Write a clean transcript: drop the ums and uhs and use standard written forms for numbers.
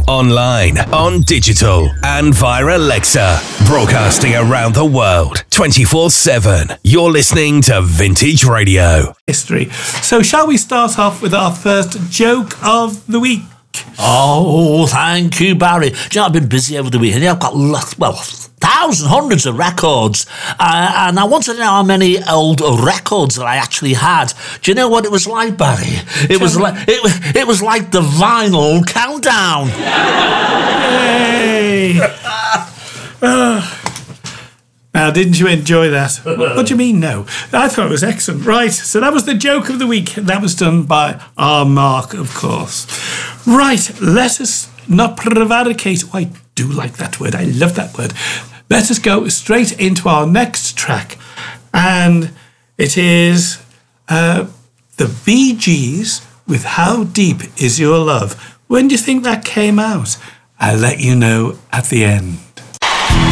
online, on digital, and via Alexa. Broadcasting around the world, 24/7. You're listening to Vintage Radio. History. So shall we start off with our first joke of the week? Oh, thank you, Barry. Do you know, I've been busy over the weekend. I've got thousands, hundreds of records, and I wanted to know how many old records that I actually had. Do you know what it was like, Barry? It was like the vinyl countdown. Hey! Now, didn't you enjoy that? What do you mean, no? I thought it was excellent. Right, so that was the joke of the week. That was done by our Mark, of course. Right, let us not prevaricate. Oh, I do like that word. I love that word. Let us go straight into our next track. And it is the Bee Gees with How Deep Is Your Love. When do you think that came out? I'll let you know at the end.